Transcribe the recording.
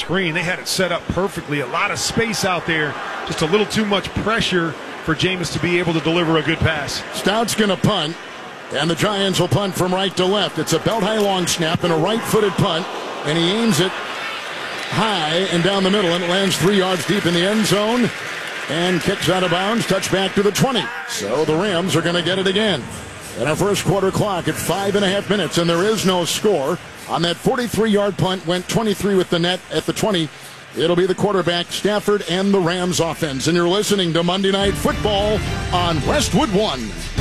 screen. They had it set up perfectly. A lot of space out there. Just a little too much pressure for Jameis to be able to deliver a good pass. Stout's going to punt, and the Giants will punt from right to left. It's a belt-high long snap and a right-footed punt, and he aims it high and down the middle, and it lands 3 yards deep in the end zone and kicks out of bounds, touchback to the 20. So the Rams are going to get it again. And our first quarter clock at 5.5 minutes, and there is no score. On that 43-yard punt, went 23 with the net at the 20. It'll be the quarterback, Stafford, and the Rams offense. And you're listening to Monday Night Football on Westwood One.